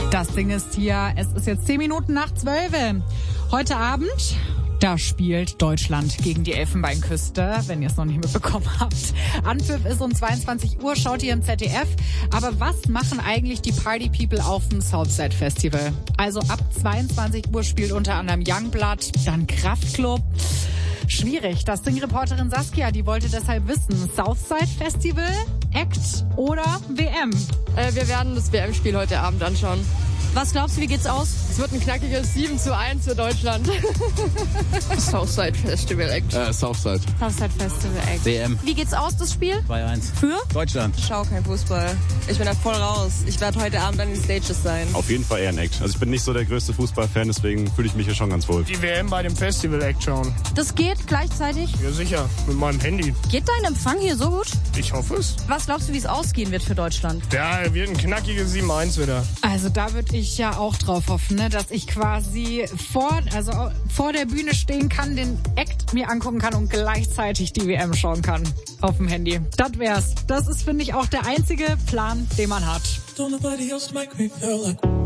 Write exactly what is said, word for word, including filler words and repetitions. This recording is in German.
Das Ding ist hier, es ist jetzt zehn Minuten nach zwölf. Heute Abend, da spielt Deutschland gegen die Elfenbeinküste, wenn ihr es noch nicht mitbekommen habt. Anpfiff ist um zweiundzwanzig Uhr, schaut ihr im Z D F. Aber was machen eigentlich die Party People auf dem Southside Festival? Also ab zweiundzwanzig Uhr spielt unter anderem Youngblood, dann Kraftklub. Schwierig. Das Ding-Reporterin Saskia, die wollte deshalb wissen, Southside Festival, Act oder W M? Äh, wir werden das W M-Spiel heute Abend anschauen. Was glaubst du, wie geht's aus? Es wird ein knackiges sieben zu eins für Deutschland. Southside Festival Act. Äh, Southside. Southside Festival Act. W M. Wie geht's aus, das Spiel? zwei eins. Für? Deutschland. Ich schau kein Fußball. Ich bin da voll raus. Ich werde heute Abend an den Stages sein. Auf jeden Fall eher ein Act. Also ich bin nicht so der größte Fußballfan, deswegen fühle ich mich hier schon ganz wohl. Die W M bei dem Festival Act schauen. Das geht gleichzeitig? Ja sicher, mit meinem Handy. Geht dein Empfang hier so gut? Ich hoffe es. Was glaubst du, wie es ausgehen wird für Deutschland? Ja, wird ein knackiges sieben eins wieder. Also da würde ich ja auch drauf hoffen, ne, dass ich quasi vor, also vor der Bühne stehen kann, den Act mir angucken kann und gleichzeitig die W M schauen kann auf dem Handy. Das wär's. Das ist, finde ich, auch der einzige Plan, den man hat. Don't nobody else make me feel like